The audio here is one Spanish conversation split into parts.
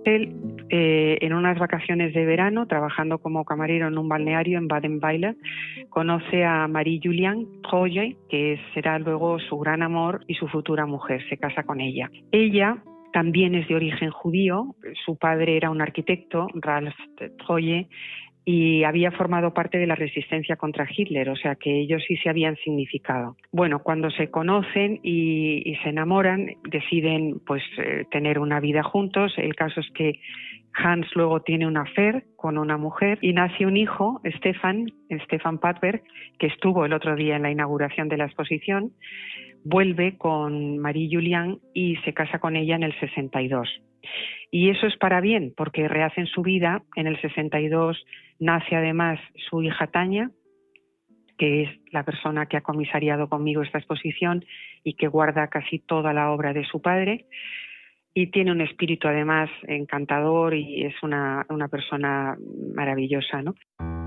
Él, en unas vacaciones de verano, trabajando como camarero en un balneario en Baden-Weiler, conoce a Marie-Juliane Troje, que será luego su gran amor y su futura mujer. Se casa con ella. Ella también es de origen judío. Su padre era un arquitecto, Ralph Troje, y había formado parte de la resistencia contra Hitler, o sea que ellos sí se habían significado. Bueno, cuando se conocen y se enamoran, deciden tener una vida juntos. El caso es que Hans luego tiene una affair con una mujer y nace un hijo, Stefan Padberg, que estuvo el otro día en la inauguración de la exposición. Vuelve con Marie-Juliane y se casa con ella en el 62. Y eso es para bien, porque rehacen su vida. En el 62 nace además su hija Tania, que es la persona que ha comisariado conmigo esta exposición y que guarda casi toda la obra de su padre. Y tiene un espíritu además encantador y es una persona maravillosa, ¿no?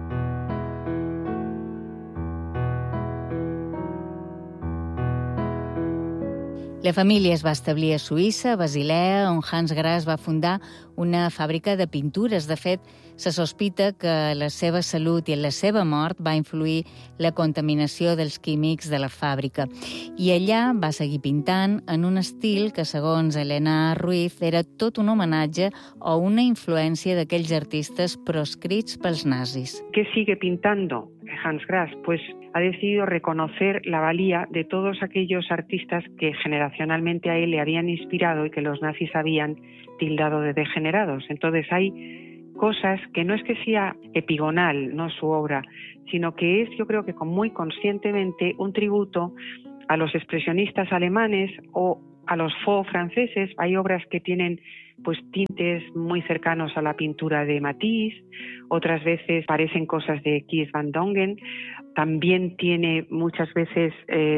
La família es va establir a Suïssa, a Basilea, on Hans Grass va fundar una fàbrica de pintures. De fet, se sospita que la seva salut i en la seva mort va influir la contaminació dels químics de la fàbrica. I allà va seguir pintant en un estil que, segons Elena Ruiz, era tot un homenatge o una influència d'aquells artistes proscrits pels nazis. ¿Qué sigue pintando Hans Grass? Pues ha decidido reconocer la valía de todos aquellos artistas que generacionalmente a él le habían inspirado y que los nazis habían tildado de degenerados. Entonces hay cosas que no es que sea epigonal, no su obra, sino que es, yo creo que muy conscientemente, un tributo a los expresionistas alemanes o a los faux franceses. Hay obras que tienen tintes muy cercanos a la pintura de Matisse, otras veces parecen cosas de Kees van Dongen. También tiene muchas veces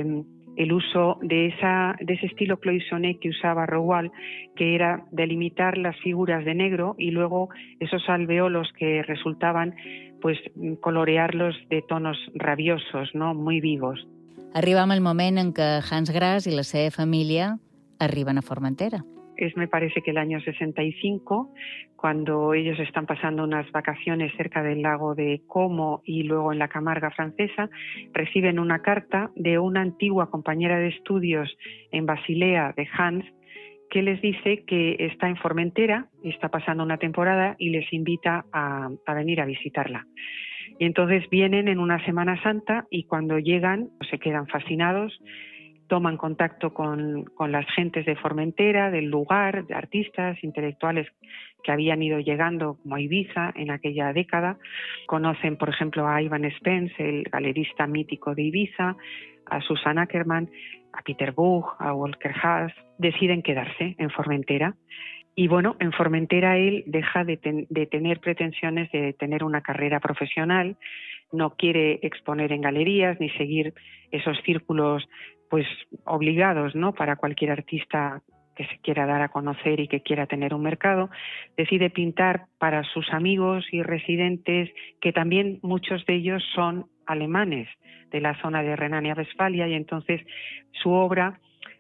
el uso de ese estilo cloisonné que usaba Rouault, que era delimitar las figuras de negro y luego esos alveolos que resultaban colorearlos de tonos rabiosos, ¿no? Muy vivos. Arribam al moment en què Hans Grass i la seva família arriben a Formentera. Es, me parece que el año 65, cuando ellos están pasando unas vacaciones cerca del lago de Como y luego en la Camarga francesa, reciben una carta de una antigua compañera de estudios en Basilea de Hans, que les dice que está en Formentera, está pasando una temporada y les invita a venir a visitarla. Y entonces vienen en una Semana Santa y cuando llegan se quedan fascinados, toman contacto con las gentes de Formentera, del lugar, de artistas, intelectuales que habían ido llegando como a Ibiza en aquella década. Conocen, por ejemplo, a Ivan Spence, el galerista mítico de Ibiza, a Susan Ackerman, a Peter Buch, a Volker Haas. Deciden quedarse en Formentera. Y bueno, en Formentera él deja de tener pretensiones de tener una carrera profesional, no quiere exponer en galerías ni seguir esos círculos obligados, ¿no? Para cualquier artista que se quiera dar a conocer y que quiera tener un mercado. Decide pintar para sus amigos y residentes, que también muchos de ellos son alemanes de la zona de Renania-Westfalia, y entonces su obra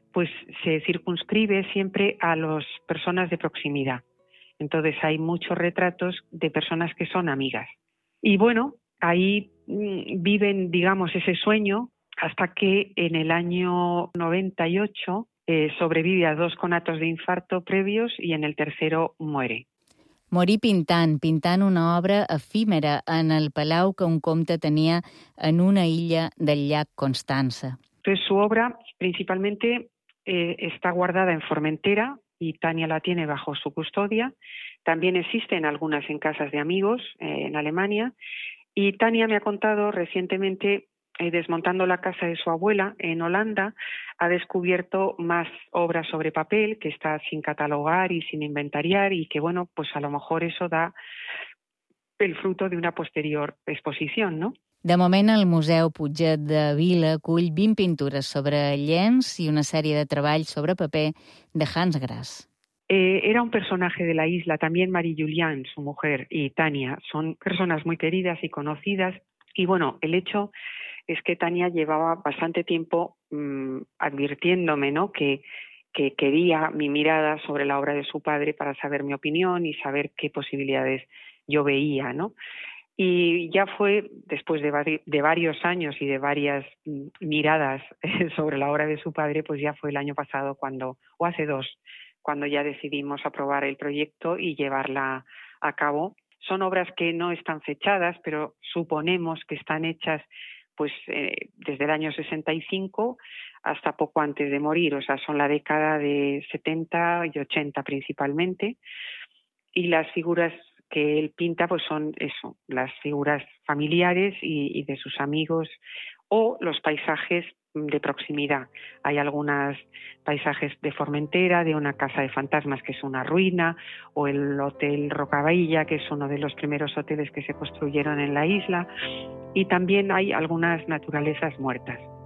se circunscribe siempre a las personas de proximidad. Entonces hay muchos retratos de personas que son amigas. Y bueno, ahí viven, digamos, ese sueño hasta que en el año 98 sobrevive a 2 conatos de infarto previos y en el tercero muere. Morí pintant una obra efímera en el palau que un comte tenia en una illa del llac Constança. Entonces su obra principalmente está guardada en Formentera y Tania la tiene bajo su custodia. También existen algunas en casas de amigos en Alemania. Y Tania me ha contado recientemente, desmontando la casa de su abuela en Holanda, ha descubierto más obras sobre papel que está sin catalogar y sin inventariar y que, bueno, a lo mejor eso da el fruto de una posterior exposición, ¿no? De moment, el Museu Puget de Vila acull 20 pintures sobre llenç i una sèrie de treballs sobre paper de Hans Grass. Era un personaje de la isla, también Marie-Juliane, su mujer, y Tania, son personas muy queridas y conocidas. Y bueno, el hecho es que Tania llevaba bastante tiempo advirtiéndome, ¿no?, que que quería mi mirada sobre la obra de su padre para saber mi opinión y saber qué posibilidades yo veía, ¿no? Y ya fue después de varios años y de varias miradas sobre la obra de su padre, pues ya fue el año pasado o hace 2, cuando ya decidimos aprobar el proyecto y llevarla a cabo. Son obras que no están fechadas, pero suponemos que están hechas pues desde el año 65 hasta poco antes de morir, o sea, son la década de 70 y 80 principalmente, y las figuras que él pinta pues son eso, las figuras familiares y de sus amigos o los paisajes de proximidad. Hay algunos paisajes de Formentera, de una casa de fantasmas que es una ruina, o el Hotel Rocavilla, que es uno de los primeros hoteles que se construyeron en la isla, y también hay algunas naturalezas muertas.